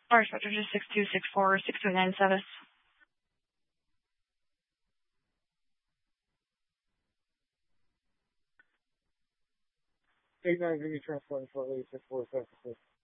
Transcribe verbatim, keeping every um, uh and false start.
Large Spectrum just six two six four six two nine seven. Eight nine three transport for eight six four seven six.